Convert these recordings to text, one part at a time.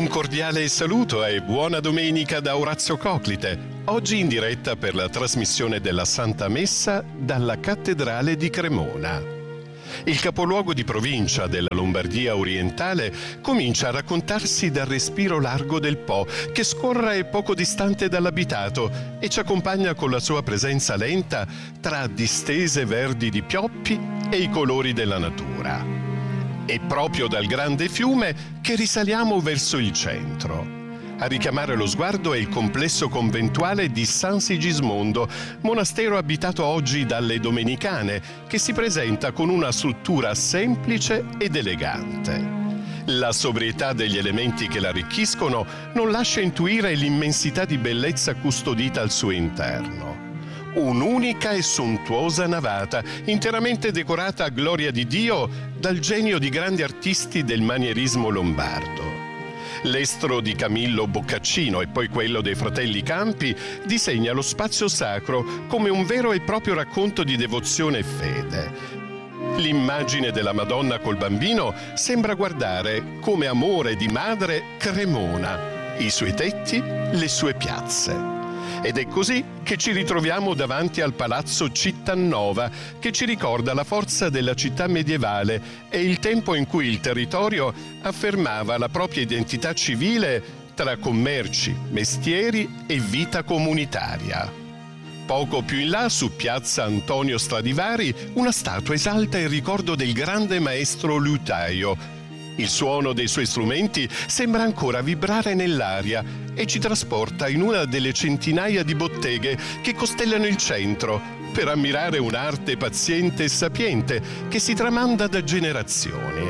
Un cordiale saluto e buona domenica da Orazio Coclite, oggi in diretta per la trasmissione della Santa Messa dalla Cattedrale di Cremona. Il capoluogo di provincia della Lombardia orientale comincia a raccontarsi dal respiro largo del Po, che scorre poco distante dall'abitato e ci accompagna con la sua presenza lenta tra distese verdi di pioppi e i colori della natura. È proprio dal grande fiume che risaliamo verso il centro. A richiamare lo sguardo è il complesso conventuale di San Sigismondo, monastero abitato oggi dalle Domenicane, che si presenta con una struttura semplice ed elegante. La sobrietà degli elementi che l'arricchiscono non lascia intuire l'immensità di bellezza custodita al suo interno. Un'unica e sontuosa navata, interamente decorata a gloria di Dio dal genio di grandi artisti del manierismo lombardo. L'estro di Camillo Boccaccino e poi quello dei fratelli Campi disegna lo spazio sacro come un vero e proprio racconto di devozione e fede. L'immagine della Madonna col bambino sembra guardare come amore di madre Cremona, i suoi tetti, le sue piazze. Ed è così che ci ritroviamo davanti al Palazzo Cittannova, che ci ricorda la forza della città medievale e il tempo in cui il territorio affermava la propria identità civile tra commerci, mestieri e vita comunitaria. Poco più in là, su piazza Antonio Stradivari, una statua esalta il ricordo del grande maestro liutaio. Il suono dei suoi strumenti sembra ancora vibrare nell'aria e ci trasporta in una delle centinaia di botteghe che costellano il centro per ammirare un'arte paziente e sapiente che si tramanda da generazioni.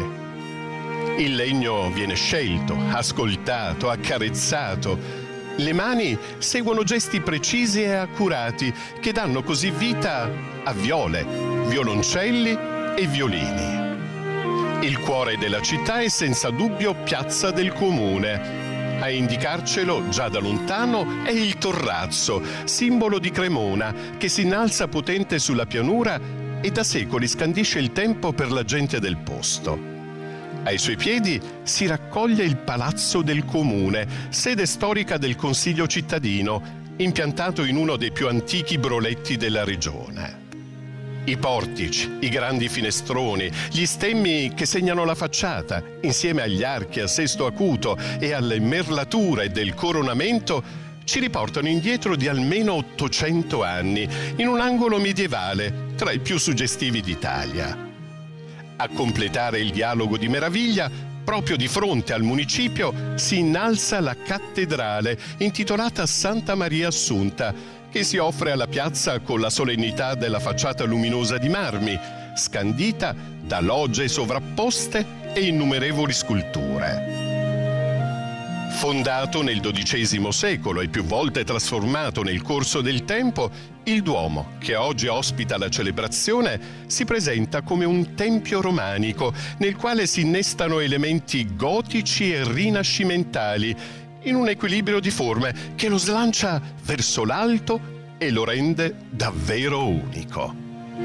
Il legno viene scelto, ascoltato, accarezzato. Le mani seguono gesti precisi e accurati che danno così vita a viole, violoncelli e violini. Il cuore della città è senza dubbio Piazza del Comune. A indicarcelo già da lontano è il Torrazzo, simbolo di Cremona, che si innalza potente sulla pianura e da secoli scandisce il tempo per la gente del posto. Ai suoi piedi si raccoglie il Palazzo del Comune, sede storica del Consiglio cittadino, impiantato in uno dei più antichi broletti della regione. I portici, i grandi finestroni, gli stemmi che segnano la facciata, insieme agli archi a sesto acuto e alle merlature del coronamento, ci riportano indietro di almeno 800 anni, in un angolo medievale tra i più suggestivi d'Italia. A completare il dialogo di meraviglia, proprio di fronte al municipio si innalza la cattedrale, intitolata Santa Maria Assunta, che si offre alla piazza con la solennità della facciata luminosa di marmi, scandita da logge sovrapposte e innumerevoli sculture. Fondato nel XII secolo e più volte trasformato nel corso del tempo, il Duomo, che oggi ospita la celebrazione, si presenta come un tempio romanico nel quale si innestano elementi gotici e rinascimentali, in un equilibrio di forme che lo slancia verso l'alto e lo rende davvero unico.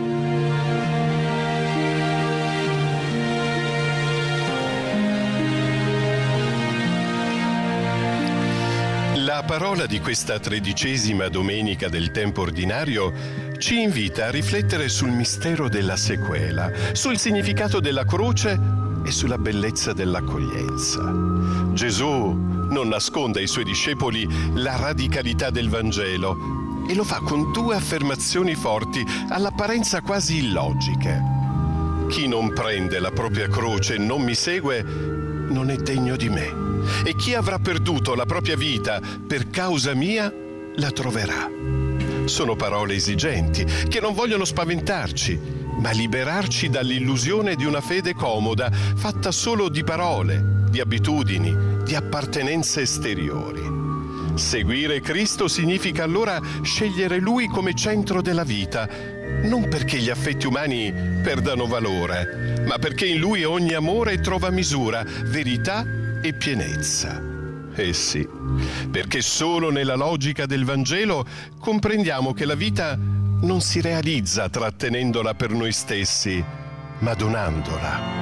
La parola di questa 13ª domenica del tempo ordinario ci invita a riflettere sul mistero della sequela, sul significato della croce e sulla bellezza dell'accoglienza. Gesù non nasconde ai suoi discepoli la radicalità del Vangelo e lo fa con due affermazioni forti, all'apparenza quasi illogiche. Chi non prende la propria croce e non mi segue non è degno di me, e chi avrà perduto la propria vita per causa mia la troverà. Sono parole esigenti che non vogliono spaventarci, ma liberarci dall'illusione di una fede comoda, fatta solo di parole, di abitudini, di appartenenze esteriori. Seguire Cristo significa allora scegliere Lui come centro della vita, non perché gli affetti umani perdano valore, ma perché in Lui ogni amore trova misura, verità e pienezza. Eh sì, perché solo nella logica del Vangelo comprendiamo che la vita non si realizza trattenendola per noi stessi, ma donandola.